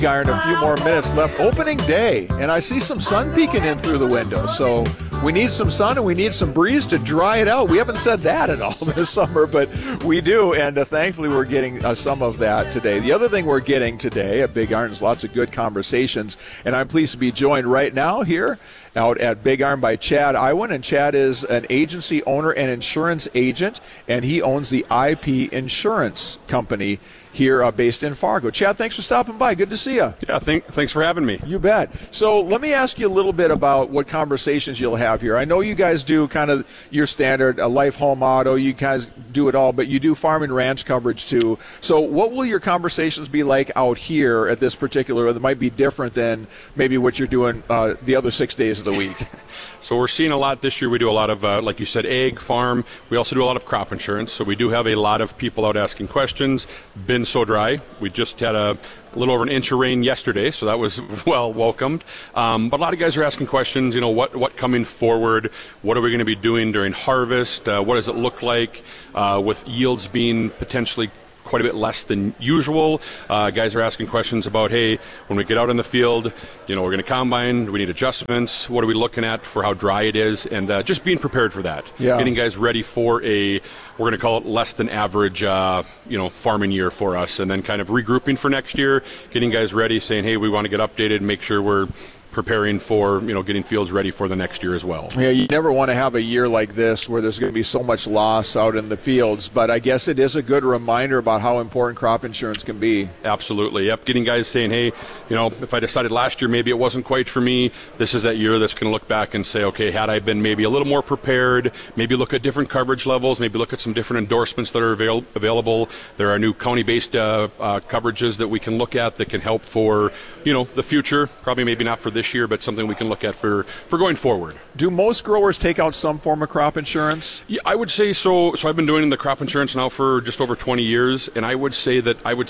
Iron, a few more minutes left. Opening day, and I see some sun peeking in through the window. So we need some sun and we need some breeze to dry it out. We haven't said that at all this summer, but we do, and thankfully we're getting some of that today. The other thing we're getting today at Big Iron is lots of good conversations, and I'm pleased to be joined right now here out at Big Iron by Chad Iwan, and Chad is an agency owner and insurance agent, and he owns the IP Insurance Company here based in Fargo. Chad, thanks for stopping by. Good to see you. Yeah, thanks for having me. You bet. So let me ask you a little bit about what conversations you'll have here. I know you guys do kind of your standard life, home, auto. You guys do it all, but you do farm and ranch coverage too. So what will your conversations be like out here at this particular, that might be different than maybe what you're doing the other 6 days of the week? So we're seeing a lot this year. We do a lot of, like you said, ag, farm. We also do a lot of crop insurance. So we do have a lot of people out asking questions. Been so dry. We just had a little over an inch of rain yesterday, so that was well welcomed. But a lot of guys are asking questions, what coming forward, what are we going to be doing during harvest, what does it look like with yields being potentially quite a bit less than usual. Guys are asking questions about, hey, when we get out in the field, we're going to combine, do we need adjustments, what are we looking at for how dry it is, and just being prepared for that. Yeah. Getting guys ready for we're going to call it less than average, farming year for us, and then kind of regrouping for next year, getting guys ready, saying, hey, we want to get updated, make sure we're preparing for, getting fields ready for the next year as well. Yeah, you never want to have a year like this where there's going to be so much loss out in the fields, but I guess it is a good reminder about how important crop insurance can be. Absolutely, yep. Getting guys saying, hey, if I decided last year maybe it wasn't quite for me, this is that year that's going to look back and say, okay, had I been maybe a little more prepared, maybe look at different coverage levels, maybe look at some different endorsements that are available. There are new county-based coverages that we can look at that can help for, the future, probably maybe not for this year, but something we can look at for going forward. Do most growers take out some form of crop insurance? Yeah, I would say so. So I've been doing the crop insurance now for just over 20 years, and I would say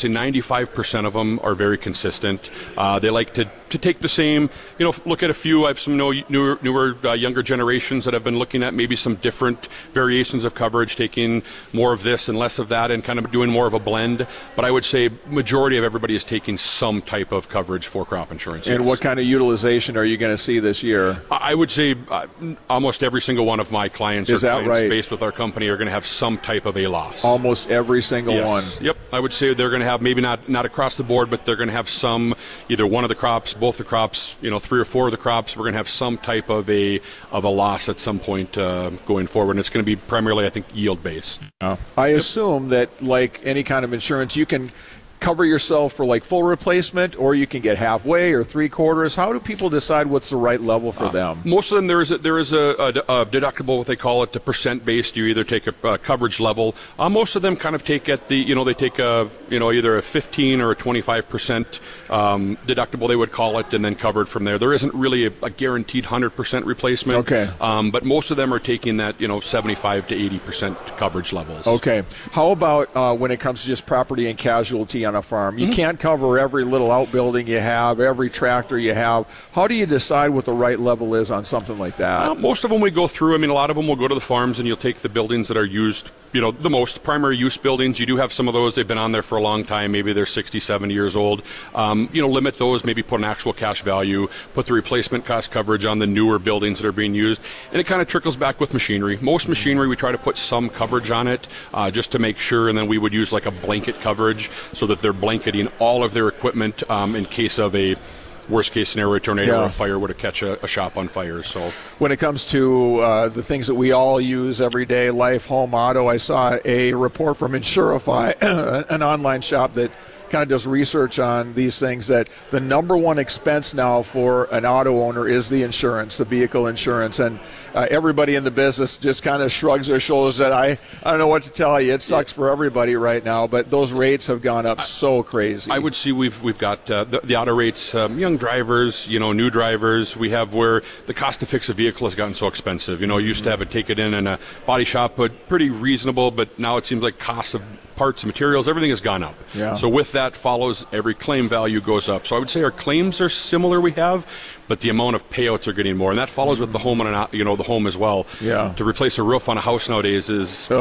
95% of them are very consistent. They like to take the same, look at a few. I have some newer younger generations that have been looking at maybe some different variations of coverage, taking more of this and less of that, and kind of doing more of a blend. But I would say majority of everybody is taking some type of coverage for crop insurance. And what kind of utilization are you going to see this year? I would say almost every single one of my clients based with our company are going to have some type of a loss. Almost every single one? Yep. I would say they're going to have, maybe not across the board, but they're going to have some, either one of the crops, both the crops, 3 or 4 of the crops, we're going to have some type of a loss at some point going forward. And it's going to be primarily, I think, yield-based. I assume that, like any kind of insurance, you can cover yourself for like full replacement, or you can get halfway or 3/4. How do people decide what's the right level for them? Most of them, there is a deductible, what they call it, the percent based. You either take a coverage level. Most of them kind of take at the, they take either a 15 or a 25% deductible, they would call it, and then covered from there. There isn't really a guaranteed 100% replacement. Okay. But most of them are taking that 75 to 80% coverage levels. Okay. How about when it comes to just property and casualty on a farm? You can't cover every little outbuilding you have, every tractor you have. How do you decide what the right level is on something like that? Most of them we go through. A lot of them will go to the farms, and you'll take the buildings that are used, the most primary use buildings. You do have some of those. They've been on there for a long time. Maybe they're 60, 70 years old. Limit those, maybe put an actual cash value, put the replacement cost coverage on the newer buildings that are being used. And it kind of trickles back with machinery. Most machinery, we try to put some coverage on it just to make sure, and then we would use like a blanket coverage so that they're blanketing all of their equipment in case of a worst case scenario, a tornado or a fire would have catch a shop on fire. So when it comes to the things that we all use every day, life, home, auto, I saw a report from Insurify, an online shop that kind of does research on these things, that the number one expense now for an auto owner is the insurance, the vehicle insurance. And everybody in the business just kind of shrugs their shoulders that I don't know what to tell you. It sucks for everybody right now, but those rates have gone up so crazy. I would see we've got the auto rates, young drivers, new drivers. We have where the cost to fix a vehicle has gotten so expensive. Used to have it take it in a body shop, but pretty reasonable, but now it seems like costs of parts and materials, everything has gone up. Yeah. So with that follows every claim value goes up. So I would say our claims are similar we have, but the amount of payouts are getting more, and that follows with the home the home as well. Yeah. To replace a roof on a house nowadays is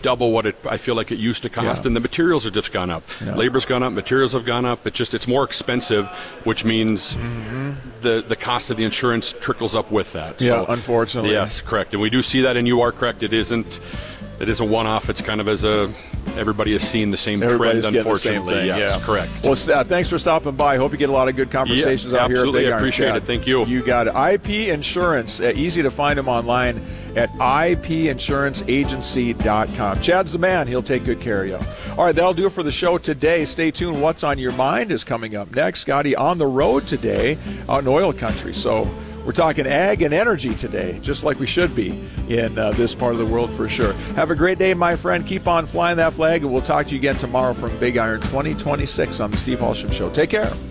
double what I feel like it used to cost, and the materials have just gone up. Labor's gone up, materials have gone up. It's more expensive, which means the cost of the insurance trickles up with that. Yeah, so, unfortunately. Yes, correct. And we do see that, and you are correct. It is a one-off. It's kind of everybody is seeing the same trend, unfortunately. Thing, yes, correct. Well, thanks for stopping by. Hope you get a lot of good conversations out here. Absolutely, Big I appreciate Iron. it. Thank you. You got it. IP Insurance. Easy to find them online at ipinsuranceagency.com. Chad's the man. He'll take good care of you. All right, that'll do it for the show today. Stay tuned. What's on Your Mind is coming up next. Scotty on the road today out in oil country. So we're talking ag and energy today, just like we should be in this part of the world for sure. Have a great day, my friend. Keep on flying that flag, and we'll talk to you again tomorrow from Big Iron 2026 on the Steve Hulsham Show. Take care.